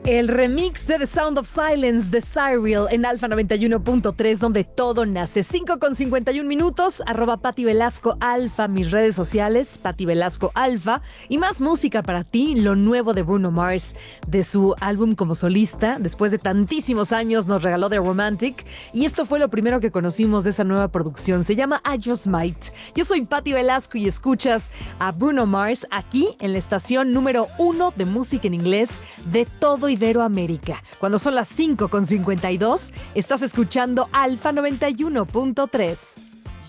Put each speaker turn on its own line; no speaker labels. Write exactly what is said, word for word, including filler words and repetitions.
El remix de The Sound of Silence de Cyril en Alfa noventa y uno punto tres, donde todo nace. cinco con cincuenta y un minutos, arroba Pati Velasco Alfa, mis redes sociales, Pati Velasco Alfa. Y más música para ti, lo nuevo de Bruno Mars, de su álbum como solista. Después de tantísimos años nos regaló The Romantic. Y esto fue lo primero que conocimos de esa nueva producción. Se llama I Just Might. Yo soy Pati Velasco y escuchas a Bruno Mars aquí en la estación número uno de música en inglés de todo Iberoamérica. Cuando son las cinco con cincuenta y dos, estás escuchando Alfa noventa y uno punto tres.